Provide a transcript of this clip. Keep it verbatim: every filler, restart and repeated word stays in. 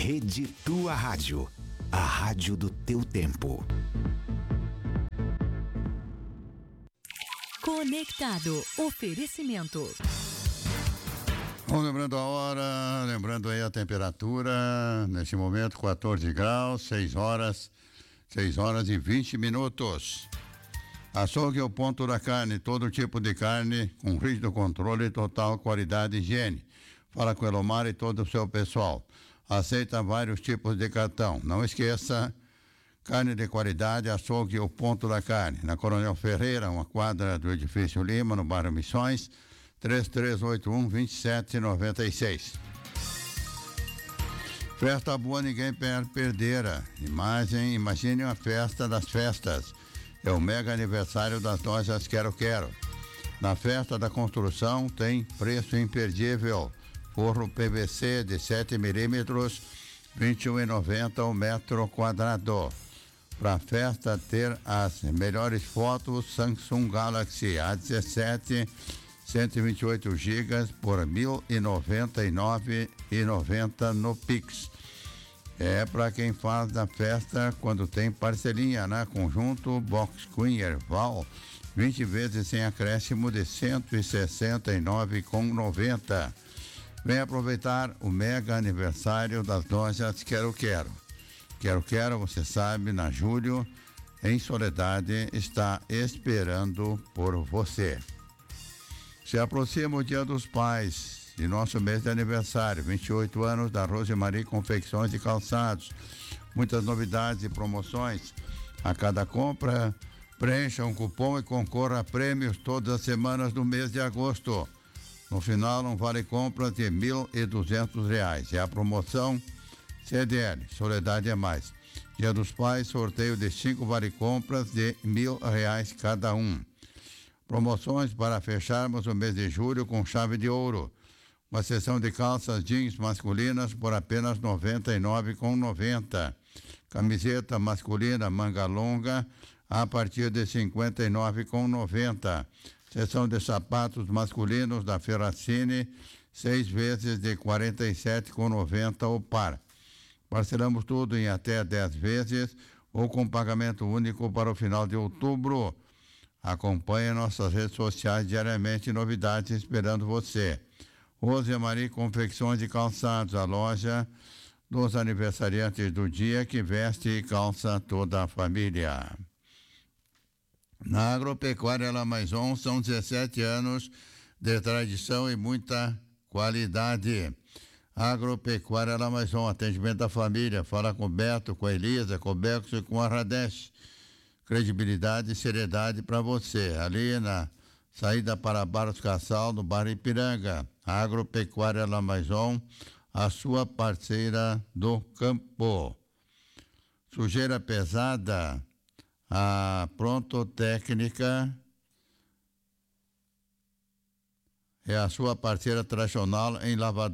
Rede Tua Rádio, a rádio do teu tempo. Conectado. Oferecimento. Bom, lembrando a hora, lembrando aí a temperatura, neste momento quatorze graus, seis horas, seis horas e vinte minutos. Açougue é o ponto da carne, todo tipo de carne, com rígido controle e total qualidade e higiene. Fala com o Elomar e todo o seu pessoal. Aceita vários tipos de cartão. Não esqueça, carne de qualidade, açougue é o ponto da carne. Na Coronel Ferreira, uma quadra do Edifício Lima, no bairro Missões, três três oito um, dois sete nove seis. Festa boa, ninguém perderá. Imagem, imagine uma festa das festas. É o mega aniversário das lojas Quero Quero. Na festa da construção tem preço imperdível. Forro P V C de sete milímetros, vinte e um reais e noventa centavos o metro quadrado. Para a festa ter as melhores fotos, Samsung Galaxy A dezessete, cento e vinte e oito gigas por mil e noventa e nove reais e noventa centavos no Pix. É para quem faz da festa quando tem parcelinha, né? Conjunto Box Queen Erval, vinte vezes sem acréscimo de cento e sessenta e nove reais e noventa centavos. Vem aproveitar o mega aniversário das lojas Quero Quero. Quero Quero, você sabe, na Júlio, em Soledade, está esperando por você. Se aproxima o Dia dos Pais e nosso mês de aniversário, vinte e oito anos da Rosemarie Confecções e Calçados. Muitas novidades e promoções. A cada compra, preencha um cupom e concorra a prêmios todas as semanas do mês de agosto. No final, um vale compra de mil e duzentos reais. É a promoção C D L, Soledade é Mais. Dia dos Pais, sorteio de cinco vale compras de mil reais cada um. Promoções para fecharmos o mês de julho com chave de ouro. Uma seção de calças jeans masculinas por apenas noventa e nove reais e noventa centavos. Camiseta masculina manga longa a partir de cinquenta e nove reais e noventa centavos. Seção de sapatos masculinos da Ferracini, seis vezes de quarenta e sete reais e noventa centavos o par. Parcelamos tudo em até dez vezes ou com pagamento único para o final de outubro. Acompanhe nossas redes sociais diariamente, novidades esperando você. Rosemarie Confecções e Calçados, a loja dos aniversariantes do dia que veste e calça toda a família. Na Agropecuária Lamaison são dezessete anos de tradição e muita qualidade. Agropecuária Lamaison, atendimento da família. Fala com o Beto, com a Elisa, com o Becos e com a Radesh. Credibilidade e seriedade para você. Ali na saída para Barros Cassal, no bairro Ipiranga. Agropecuária Lamaison, a sua parceira do campo. Sujeira pesada, a Pronto Técnica é a sua parceira tradicional em lavador.